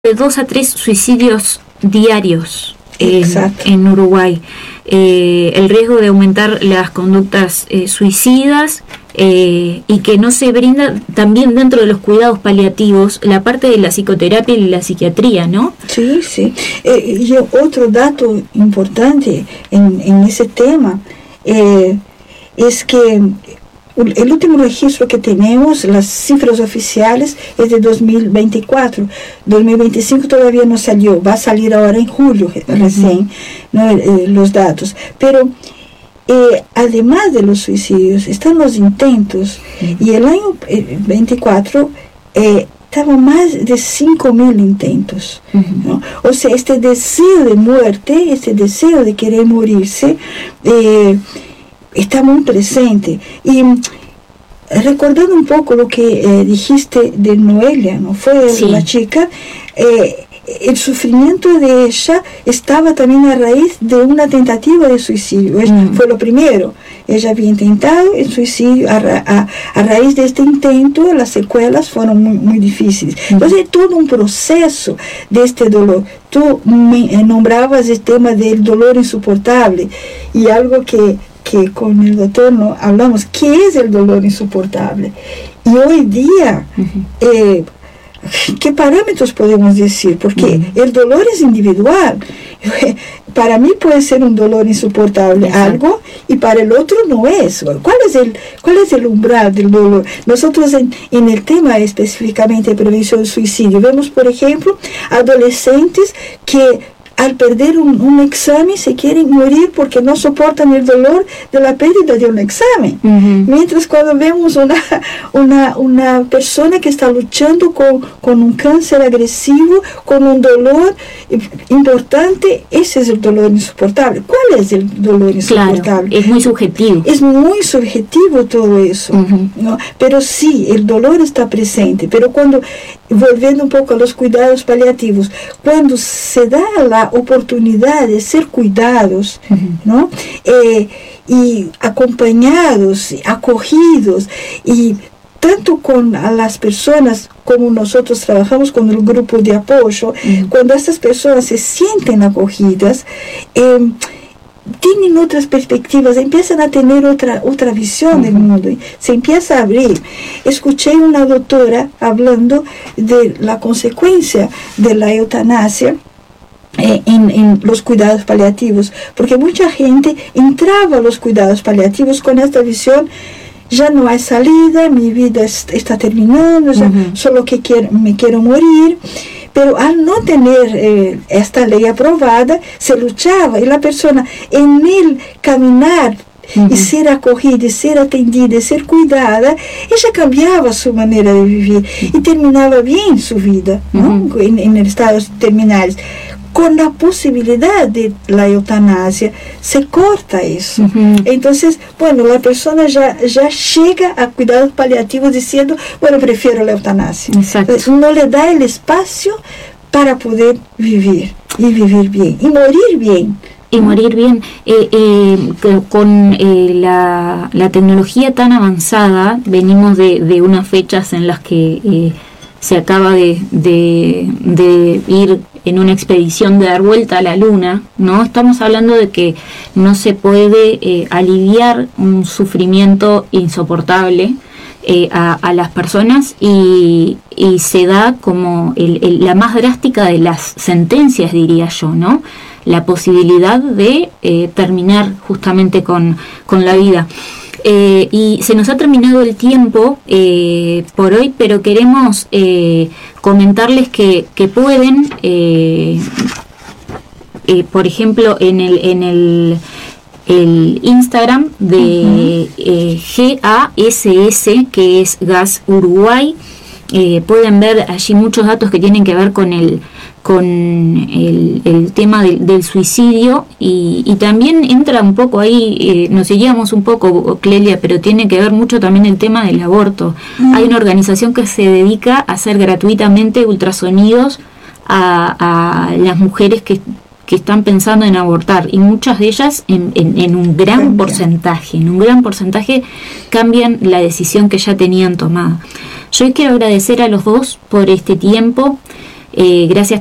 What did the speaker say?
de 2 a 3 suicidios diarios en Uruguay. El riesgo de aumentar las conductas suicidas y que no se brinda también dentro de los cuidados paliativos la parte de la psicoterapia y la psiquiatría, ¿no? Sí, sí. Y otro dato importante en ese tema es que el último registro que tenemos, las cifras oficiales, es de 2024. 2025 todavía no salió, va a salir ahora en julio recién, ¿no? Los datos. Pero además de los suicidios, están los intentos. Y el año 24 estaba más de 5.000 intentos, ¿no? O sea, este deseo de muerte, este deseo de querer morirse, está muy presente. Y recordando un poco lo que dijiste de Noelia, ¿no? Fue la chica, el sufrimiento de ella estaba también a raíz de una tentativa de suicidio. Fue lo primero. Ella había intentado el suicidio. A raíz de este intento, las secuelas fueron muy, muy difíciles. Entonces, todo un proceso de este dolor. Tú nombrabas el tema del dolor insoportable, y algo que con el doctor no hablamos, ¿qué es el dolor insoportable? Y hoy día, ¿qué parámetros podemos decir? Porque el dolor es individual. Para mí puede ser un dolor insoportable algo, y para el otro no es. ¿Cuál es el umbral del dolor? Nosotros en el tema específicamente de prevención del suicidio vemos, por ejemplo, adolescentes que al perder un examen se quieren morir porque no soportan el dolor de la pérdida de un examen. Mientras cuando vemos una persona que está luchando con un cáncer agresivo, con un dolor importante, ese es el dolor insoportable. ¿Cuál es el dolor insoportable? Claro, es muy subjetivo. Es muy subjetivo todo eso, ¿no? Pero sí, el dolor está presente. Pero volviendo un poco a los cuidados paliativos, cuando se da la oportunidad de ser cuidados, ¿no? Y acompañados, acogidos, y tanto con las personas como nosotros trabajamos con el grupo de apoyo, cuando estas personas se sienten acogidas, tienen otras perspectivas, empiezan a tener otra visión del mundo, se empieza a abrir. Escuché una doctora hablando de la consecuencia de la eutanasia en los cuidados paliativos, porque mucha gente entraba a los cuidados paliativos con esta visión: ya no hay salida, mi vida está terminando, solo que me quiero morir. Pero al no tener esta ley aprobada, se luchaba, y la persona en el caminar y ser acogida, y ser atendida, y ser cuidada, ella cambiaba su manera de vivir y terminaba bien su vida, ¿no? En estados terminales. Con la posibilidad de la eutanasia, se corta eso. Entonces, bueno, la persona ya llega a cuidados paliativos diciendo, bueno, prefiero la eutanasia. Entonces, no le da el espacio para poder vivir, y vivir bien, y morir bien. Y morir bien. Con la tecnología tan avanzada, venimos de unas fechas en las que se acaba de ir en una expedición de dar vuelta a la luna, ¿no? Estamos hablando de que no se puede aliviar un sufrimiento insoportable a las personas, y se da como la más drástica de las sentencias, diría yo, ¿no? La posibilidad de terminar justamente con la vida. Y se nos ha terminado el tiempo por hoy, pero queremos comentarles que pueden, por ejemplo, en el Instagram de GASS, que es Gas Uruguay, pueden ver allí muchos datos que tienen que ver con el tema del suicidio, y también entra un poco ahí, nos seguíamos un poco, Clelia, pero tiene que ver mucho también el tema del aborto. Hay una organización que se dedica a hacer gratuitamente ultrasonidos a las mujeres que están pensando en abortar, y muchas de ellas en un gran porcentaje cambian la decisión que ya tenían tomada. Yo quiero agradecer a los dos por este tiempo. Gracias